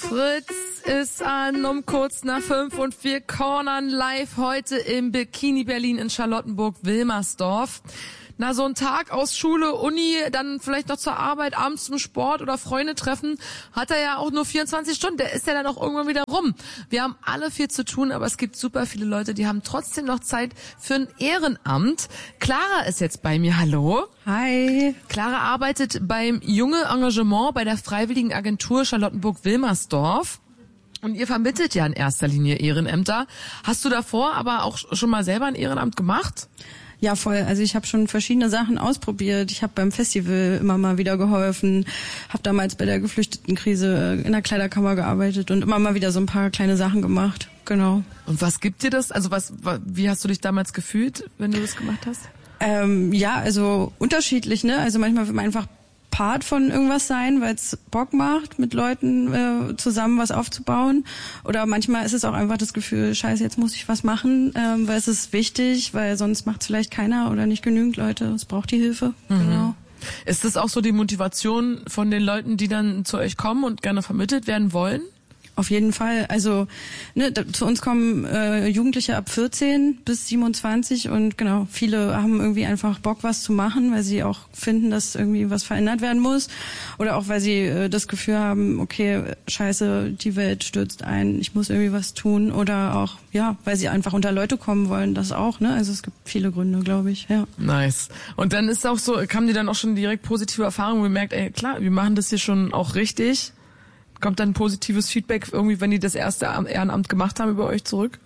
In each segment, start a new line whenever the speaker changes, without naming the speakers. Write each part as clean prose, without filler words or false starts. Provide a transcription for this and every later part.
Fritz ist an um kurz nach 5 und wir cornern live heute im Bikini Berlin in Charlottenburg-Wilmersdorf. Na, so ein Tag aus Schule, Uni, dann vielleicht noch zur Arbeit, abends zum Sport oder Freunde treffen, hat er ja auch nur 24 Stunden. Der ist ja dann auch irgendwann wieder rum. Wir haben alle viel zu tun, aber es gibt super viele Leute, die haben trotzdem noch Zeit für ein Ehrenamt. Clara ist jetzt bei mir. Hallo.
Hi.
Clara arbeitet beim Junge Engagement bei der Freiwilligen Agentur Charlottenburg-Wilmersdorf. Und ihr vermittelt ja in erster Linie Ehrenämter. Hast du davor aber auch schon mal selber ein Ehrenamt gemacht?
Ja, voll. Also ich habe schon verschiedene Sachen ausprobiert. Ich habe beim Festival immer mal wieder geholfen, habe damals bei der Geflüchtetenkrise in der Kleiderkammer gearbeitet und immer mal wieder so ein paar kleine Sachen gemacht. Genau.
Und was gibt dir das? Also wie hast du dich damals gefühlt, wenn du das gemacht hast?
Ja, also unterschiedlich, ne? Also manchmal will man einfach Part von irgendwas sein, weil es Bock macht, mit Leuten zusammen was aufzubauen. Oder manchmal ist es auch einfach das Gefühl, scheiße, jetzt muss ich was machen, weil es ist wichtig, weil sonst macht es vielleicht keiner oder nicht genügend Leute. Es braucht die Hilfe. Mhm. Genau.
Ist das auch so die Motivation von den Leuten, die dann zu euch kommen und gerne vermittelt werden wollen?
Auf jeden Fall. Also zu uns kommen Jugendliche ab 14 bis 27 und genau, viele haben irgendwie einfach Bock, was zu machen, weil sie auch finden, dass irgendwie was verändert werden muss oder auch, weil sie das Gefühl haben, okay, scheiße, die Welt stürzt ein, ich muss irgendwie was tun oder auch, ja, weil sie einfach unter Leute kommen wollen, das auch, ne? Also es gibt viele Gründe, glaube ich, ja.
Nice. Und dann ist auch so, kamen die dann auch schon direkt positive Erfahrungen, wo ihr merkt, ey, klar, wir machen das hier schon auch richtig? Kommt dann positives Feedback irgendwie, wenn die das erste Ehrenamt gemacht haben, über euch zurück?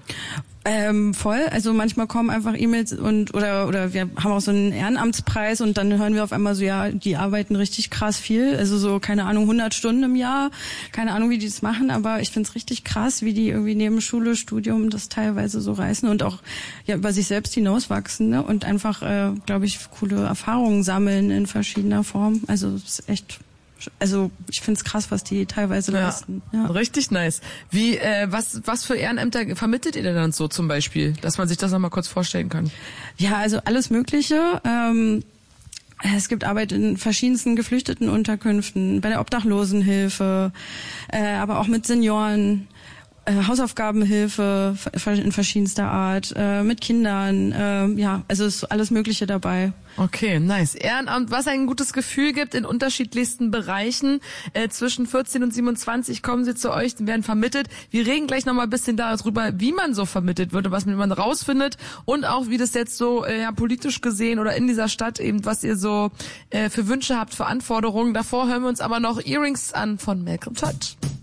Voll. Also manchmal kommen einfach E-Mails oder wir haben auch so einen Ehrenamtspreis und dann hören wir auf einmal so, ja, die arbeiten richtig krass viel. Also so, keine Ahnung, 100 Stunden im Jahr. Keine Ahnung, wie die das machen, aber ich find's richtig krass, wie die irgendwie neben Schule, Studium das teilweise so reißen und auch ja über sich selbst hinauswachsen, ne? Und einfach, glaube ich, coole Erfahrungen sammeln in verschiedener Form. Also es ist echt... Also ich find's krass, was die teilweise leisten. Ja.
Richtig nice. Wie, was für Ehrenämter vermittelt ihr denn dann so zum Beispiel, dass man sich das nochmal kurz vorstellen kann?
Ja, also alles Mögliche. Es gibt Arbeit in verschiedensten Geflüchtetenunterkünften, bei der Obdachlosenhilfe, aber auch mit Senioren. Hausaufgabenhilfe in verschiedenster Art, mit Kindern, ja, also ist alles Mögliche dabei.
Okay, nice. Ehrenamt, was ein gutes Gefühl gibt in unterschiedlichsten Bereichen. Zwischen 14 und 27 kommen sie zu euch, werden vermittelt. Wir reden gleich nochmal ein bisschen darüber, wie man so vermittelt wird und was man rausfindet und auch wie das jetzt so politisch gesehen oder in dieser Stadt eben, was ihr so für Wünsche habt, für Anforderungen. Davor hören wir uns aber noch Earrings an von Malcolm Todd.